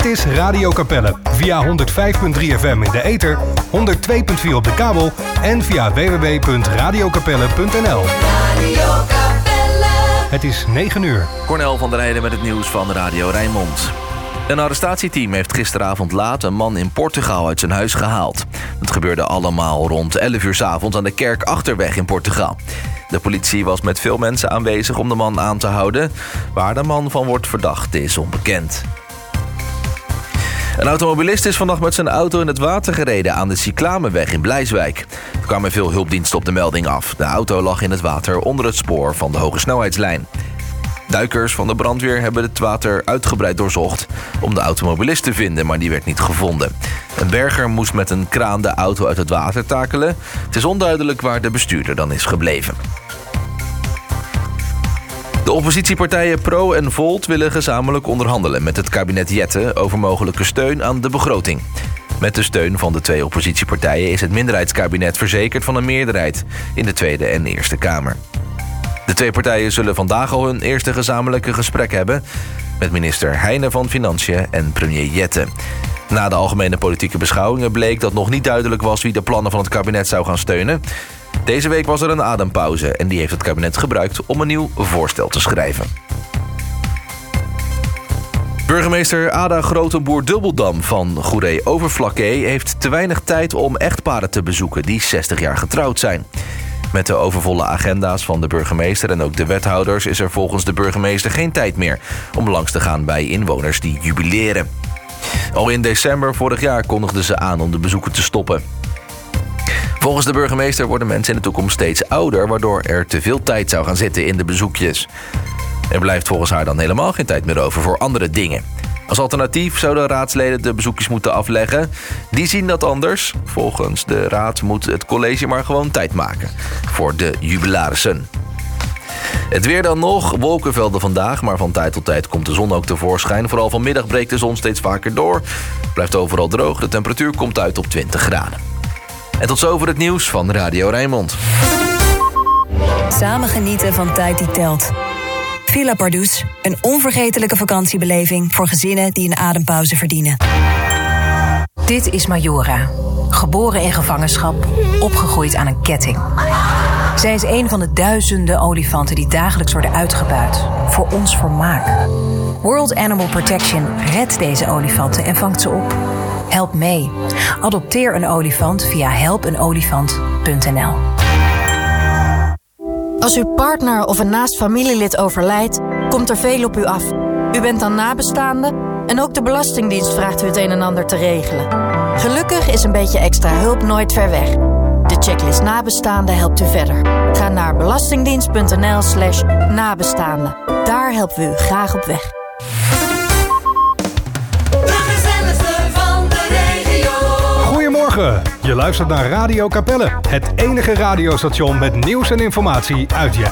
Dit is Radio Capelle. Via 105.3 FM in de ether, 102.4 op de kabel en via www.radiocapelle.nl. Radio Capelle. Het is 9 uur. Cornel van der Heijden met het nieuws van Radio Rijnmond. Een arrestatieteam heeft gisteravond laat een man in Portugal uit zijn huis gehaald. Dat gebeurde allemaal rond 11 uur 's avonds aan de Kerkachterweg in Portugal. De politie was met veel mensen aanwezig om de man aan te houden. Waar de man van wordt verdacht is onbekend. Een automobilist is vannacht met zijn auto in het water gereden aan de Cyclamenweg in Blijswijk. Er kwamen veel hulpdiensten op de melding af. De auto lag in het water onder het spoor van de hogesnelheidslijn. Duikers van de brandweer hebben het water uitgebreid doorzocht om de automobilist te vinden, maar die werd niet gevonden. Een berger moest met een kraan de auto uit het water takelen. Het is onduidelijk waar de bestuurder dan is gebleven. De oppositiepartijen Pro en Volt willen gezamenlijk onderhandelen met het kabinet Jette over mogelijke steun aan de begroting. Met de steun van de twee oppositiepartijen is het minderheidskabinet verzekerd van een meerderheid in de Tweede en Eerste Kamer. De twee partijen zullen vandaag al hun eerste gezamenlijke gesprek hebben met minister Heijnen van Financiën en premier Jette. Na de algemene politieke beschouwingen bleek dat nog niet duidelijk was wie de plannen van het kabinet zou gaan steunen. Deze week was er een adempauze en die heeft het kabinet gebruikt om een nieuw voorstel te schrijven. Burgemeester Ada Grotenboer-Dubbeldam van Goeree-Overflakkee heeft te weinig tijd om echtparen te bezoeken die 60 jaar getrouwd zijn. Met de overvolle agenda's van de burgemeester en ook de wethouders is er volgens de burgemeester geen tijd meer om langs te gaan bij inwoners die jubileren. Al in december vorig jaar kondigden ze aan om de bezoeken te stoppen. Volgens de burgemeester worden mensen in de toekomst steeds ouder, waardoor er te veel tijd zou gaan zitten in de bezoekjes. Er blijft volgens haar dan helemaal geen tijd meer over voor andere dingen. Als alternatief zouden raadsleden de bezoekjes moeten afleggen. Die zien dat anders. Volgens de raad moet het college maar gewoon tijd maken voor de jubilarissen. Het weer dan nog. Wolkenvelden vandaag, maar van tijd tot tijd komt de zon ook tevoorschijn. Vooral vanmiddag breekt de zon steeds vaker door. Blijft overal droog. De temperatuur komt uit op 20 graden. En tot zover het nieuws van Radio Rijnmond. Samen genieten van tijd die telt. Villa Pardoes, een onvergetelijke vakantiebeleving voor gezinnen die een adempauze verdienen. Dit is Majora. Geboren in gevangenschap, opgegroeid aan een ketting. Zij is een van de duizenden olifanten die dagelijks worden uitgebuit. Voor ons vermaak. World Animal Protection redt deze olifanten en vangt ze op. Help mee. Adopteer een olifant via helpenolifant.nl. Als uw partner of een naast familielid overlijdt, komt er veel op u af. U bent dan nabestaande en ook de Belastingdienst vraagt u het een en ander te regelen. Gelukkig is een beetje extra hulp nooit ver weg. De checklist nabestaande helpt u verder. Ga naar belastingdienst.nl/nabestaande. Daar helpen we u graag op weg. Goedemorgen, je luistert naar Radio Capelle. Het enige radiostation met nieuws en informatie uit je